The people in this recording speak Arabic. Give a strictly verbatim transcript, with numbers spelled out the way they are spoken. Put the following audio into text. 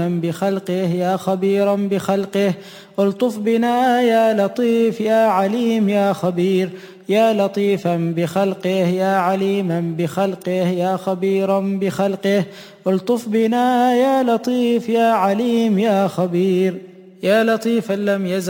بخلقه يا خبيرا بخلقه. الطف بنا يا لطيف يا عليم يا خبير، يا لطيفا بخلقه يا عليما بخلقه يا خبيرا بخلقه. الطف بنا يا لطيف يا عليم يا خبير، يا لطيفا لم يزل